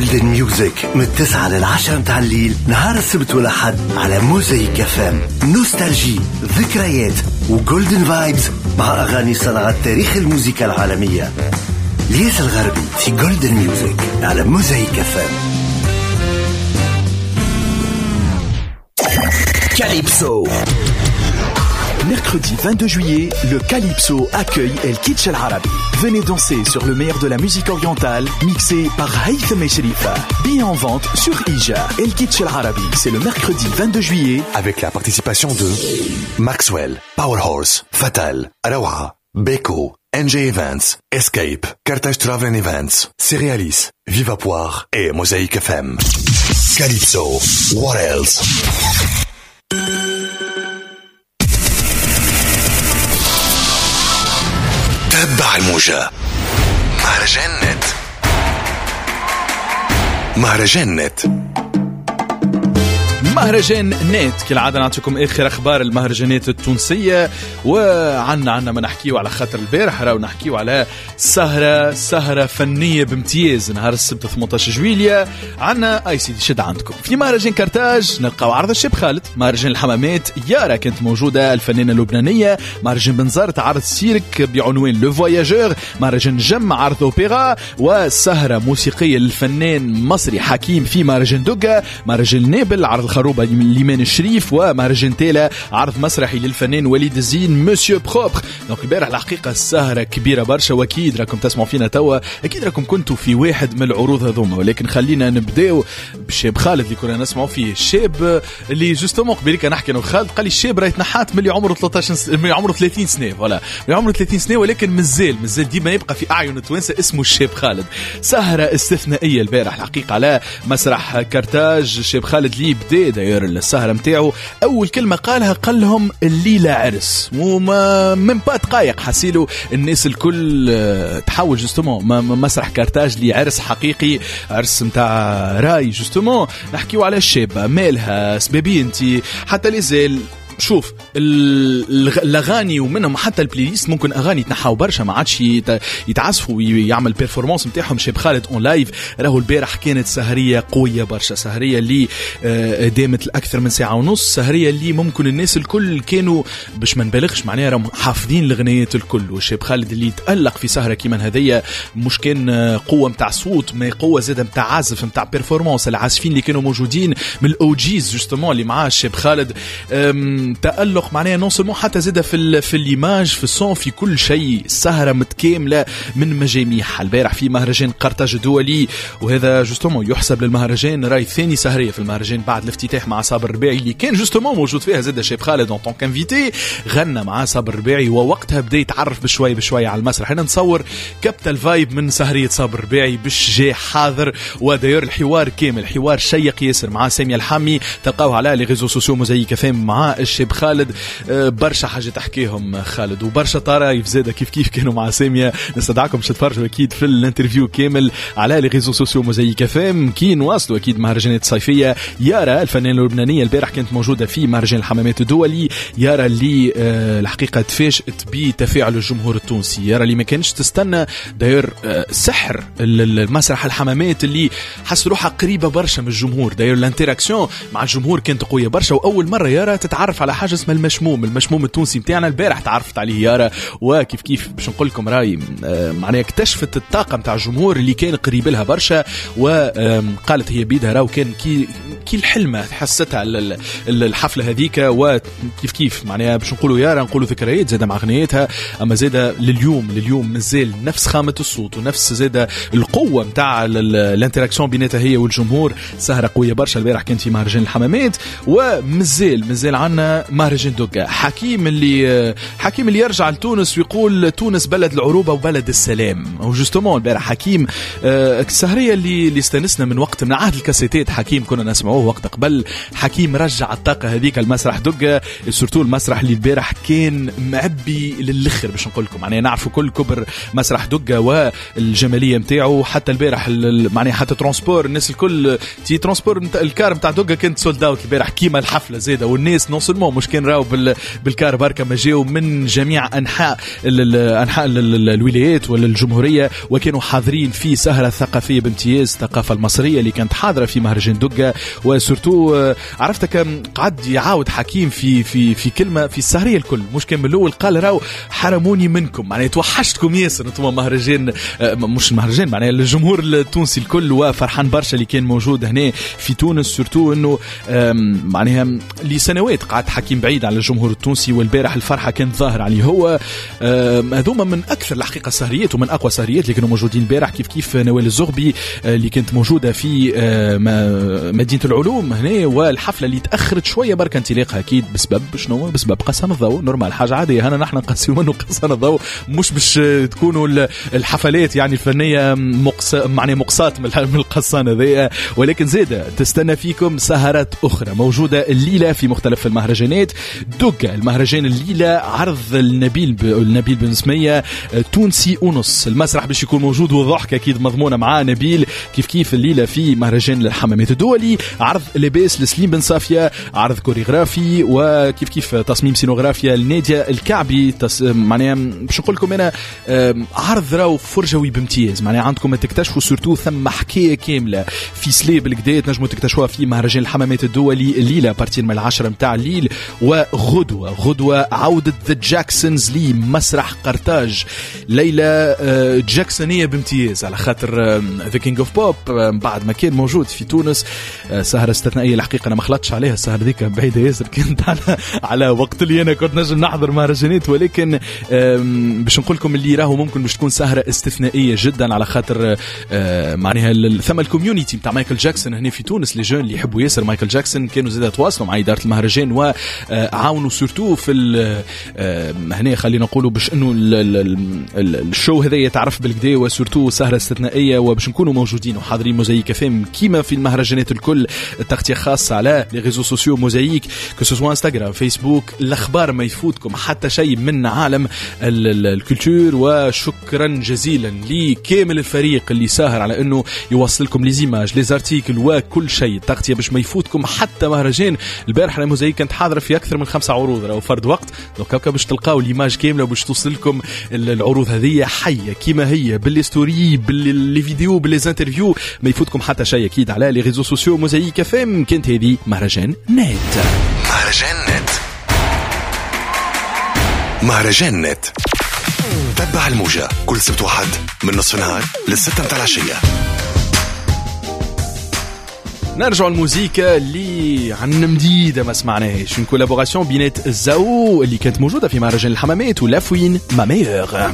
جولدن ميوزك من 9 ل10 متاع الليل نهار السبت والأحد على موزايك FM. نوستالجي، ذكريات وجولدن فايبز مع أغاني صناعة تاريخ الموسيقى العالمية. ليس الغربي في جولدن ميوزك على موزايك FM. Calypso. Mercredi 22 juillet, le Calypso accueille El Kitsch El Arabi. Venez danser sur le meilleur de la musique orientale, mixé par Haytham et Sherifa. Billets en vente sur Ija. El Kitsch El Arabi, c'est le mercredi 22 juillet. Avec la participation de Maxwell, Powerhorse, Fatal, Arawa, Beko, NJ Events, Escape, Carthage Travel and Events, Cerealis, Viva Poire et Mosaïque FM. Calypso, what else? تبع الموجة. مهرجان نت. مهرجان نت كالعادة نعطيكم آخر أخبار المهرجانات التونسية، وعنا ما نحكيو على خاطر البارح راو نحكيو على سهرة فنية بامتياز نهار السبت 18 جويلية. عنا أي سيدي شد عندكم في مهرجان كرتاج نلقاو عرض الشيب خالد، مهرجان الحمامات يارا كانت موجودة الفنانة اللبنانية، مهرجان بنزرت عرض سيرك بعنوان لو فواياجور، مهرجان جم عرض أوبيرا، وسهرة موسيقية للفنان مصري حكيم في مهرجان دوغا، مهرجان نابل عرض الخروبة ليمان الشريف، ومهرجان تالا عرض مسرحي للفنان وليد الزين مسيو بروبر. دونك البارح الحقيقة السهرة كبيرة برشا، واكيد راكم تسمعوا فينا توا، اكيد راكم كنتوا في واحد من العروض هذوما، ولكن خلينا نبداو بالشاب خالد اللي كنا نسمعوا فيه. الشاب اللي جوستومون قبيلك نحكي انا وخالد قال لي الشاب راهي تنحات ملي عمره 13 ملي عمره 30 سنة، فوالا ملي عمره 30 سنة، ولكن مازال ديما يبقى في اعين التوانسه اسمه الشاب خالد. سهرة استثنائية البارح الحقيقة على مسرح كرتاج. الشاب خالد اللي بدا داير السهرة متاعه أول كلمة قال لهم الليلة عرس، وما من با دقايق حسيلوا الناس الكل تحول جوستومون مسرح كرتاج لي عرس حقيقي، عرس متاع راي جوستومون. نحكيو على الشابة مالها سبابي انتي حتى لازال. شوف الاغاني ومنهم حتى البلايليست ممكن اغاني تنحاو برشا ما عادش يتعزفوا ويعمل بيرفورمانس نتاعهم. شاب خالد اون لايف راهو البارح كانت سهريه قويه برشا، سهريه اللي دامت الاكثر من ساعه ونص، سهريه اللي ممكن الناس الكل كانوا باش ما نبالغش معناها راهم حافظين الاغنيات الكل. والشاب خالد اللي تالق في سهره كيما هذيا مش كان قوه متاع صوت، ما قوه زاده متاع عزف متاع بيرفورمانس. العازفين اللي كانوا موجودين من الاوجيز جوستومون اللي معاه الشاب خالد تألق معناها نون سولمون حتى زاده في الايماج في الصون في كل شيء. السهره متكامله من مجاميع. البارح في مهرجان قرطاج الدولي، وهذا جوستومون يحسب للمهرجان راي ثاني سهريه في المهرجان بعد الافتتاح مع صابر الرباعي اللي كان جوستومون موجود فيها زاده شاب خالد اون طونك انفيتي، غنى مع صابر الرباعي، ووقتها بدا يتعرف بشوي على المسرح. انا نتصور كابتال فايب من سهريه صابر الرباعي باش جاي حاضر وداير الحوار كامل، حوار شيق ياسر مع سامية الحامي، تلقاوه على لي ريزو سوسيو موزايك فام مع الشاب خالد. برشا حاجة تحكيهم خالد وبرشا طرايف زادة كيف كانوا مع سامية. نستدعكم باش تتفرجوا أكيد في الانترفيو كامل على لي ريزو سوسيو موزايك فام. كي نواصلوا أكيد مهرجانات صيفية. يارا الفنانة اللبنانية البارح كانت موجودة في مهرجان الحمامات الدولي. يارا اللي الحقيقة تفاجأت بتفاعل الجمهور التونسي، يارا اللي ما كانش تستنى داير سحر المسرح الحمامات اللي حس روحها قريبة برشا من الجمهور، داير الانتراكسيون مع الجمهور كانت قوية برشا. وأول مرة يارا تتعرف على حاجة اسمها المشموم التونسي متاعنا. البارح تعرفت عليه يارا، وكيف باش نقول لكم راي معناها اكتشفت الطاقة متاع الجمهور اللي كان قريب لها برشا، وقالت هي بيدها راو كان كي الحلمة حستها الحفلة هذيك. وكيف معناها باش نقولوا يارا نقولوا ذكريات زادة مع غنيتها، اما زادة لليوم مازال نفس خامة الصوت ونفس زادة القوة متاع الانتراكسيون بيناتها هي والجمهور. سهرة قوية برشا البارح كانت في مهرجان الحمامات. ومازال عنا مهرجان دوغا، حكيم اللي يرجع لتونس ويقول تونس بلد العروبة وبلد السلام. وجوستومون البارح حكيم السهرية اللي استنسنا من وقت من عهد الكاسيتات حكيم كنا نسمع نسمعوه وقت قبل. حكيم رجع الطاقة هذيك المسرح دقة، سورتو المسرح اللي البارح كان معبي للآخر باش نقول لكم. يعني نعرفوا كل كبر مسرح دقة والجمالية متاعه. حتى البارح معناها حتى ترانسبور الناس الكل تي ترانسبور الكار متاع دقة كانت سولد اوت البارح كيما الحفلة زيادة، والناس نون سولمون مش كان راو بالكار بركة ما جاو من جميع أنحاء الولايات ولا الجمهورية، وكانوا حاضرين في سهرة ثقافية بامتياز، الثقافة المصرية اللي كانت حاضرة في مهرجان دقة. وسورتو عرفتك قعد يعاود حكيم في كلمة في السهرية الكل، مش كان من الأول قال راو حرموني منكم، يعني توحشتكم ياسر انتم مهرجان مش مهرجان معناها الجمهور التونسي الكل وفرحان برشا اللي كان موجود هنا في تونس. سورتو انه معناها لسنوات قعد حكيم بعيد على الجمهور التونسي، والبارح الفرحة كانت ظاهر عليه هو. هذوما من أكثر الحقيقة السهريات ومن أقوى السهريات اللي كانوا موجودين البارح، كيف نوال الزغبي اللي كانت موجودة في مدينة العلوم هنا، والحفلة اللي تأخرت شوية بركة انطلاقها أكيد بسبب شنو؟ بسبب قصان الضوء. نورمال حاجة عادية، هنا نحن نقسموا منه قصان الضوء، مش باش تكونوا الحفلات يعني الفنية مقصاة من القصان هذيا، ولكن زيادة تستنى فيكم سهرات أخرى موجودة الليلة في مختلف المهرجانات. دقة المهرجان الليلة عرض النبيل بن سمية تونسي ونص، المسرح باش يكون موجود وضحك أكيد مضمونة مع نبيل. كيف الليلة في مهرجان الحمامات الدولي عرض لباس لسليم بن صافية، عرض كوريغرافي، وكيف تصميم سينوغرافيا لنادية الكعبي. معناها باش نقول لكم أنا عرض راو فرجوي بامتياز، معناها عندكم تكتشفوا سورتو ثم حكاية كاملة في سليب القداية تنجموا تكتشفوها في مهرجان الحمامات الدولي الليلة بارتير من 10 متاع الليل. وغدوة عودة ذا جاكسونز لمسرح قرطاج، ليلة جاكسونية بامتياز على خاطر ذا كينج اوف بوب بعد ما كان موجود في تونس. سهرة استثنائية الحقيقة، أنا ما خلطش عليها السهرة ذيك بعيدة ياسر، كنت على وقت اللي أنا كنت نجم نحضر مهرجانات، ولكن باش نقول لكم اللي راهو ممكن باش تكون سهرة استثنائية جدا على خاطر معناها ثم الكوميونيتي متاع مايكل جاكسون هنا في تونس، لي جون اللي يحبوا ياسر مايكل جاكسون كانوا زاد تواصلوا مع إدارة المهرجان وعاونوا سورتو في هنا خلينا نقولوا باش انه الشو هذا يتعرف بالكدا، وسورتو سهرة استثنائية وباش نكونوا موجودين وحاضرين موزايك فيم كيما في المهرجانات الكل. تغطية خاصة على لي ريزو سوسيو موزايك كسوسوا انستغرام فيسبوك، الاخبار ما يفوتكم حتى شيء من عالم الكولتور. وشكرا جزيلا لكامل الفريق اللي ساهر على انه يوصلكم لي زيماج لي زارتيكل وكل شيء تغطية باش ما يفوتكم حتى مهرجان. البارح الموزايك كانت حاضرة في اكثر من 5 عروض راهو فرد وقت، دونك باش تلقاو ليماج كامله وباش توصل لكم العروض هذه حيه كيما هي باللي ستوري باللي فيديو باللي انترفيو، ما يفوتكم حتى شيء اكيد على لي ريزو سوسيو موزايك فم. كانت هذه مهرجان نت. مهرجان نت تبع الموجة كل سبت واحد من نصف النهار للستة متاع العشية. نرجع الموسيقى اللي عن مديدة ما سمعناهاش، من كولابوراسيون بينات الزاو اللي كانت موجودة في مهرجان الحمامات ولافوين ما ميور.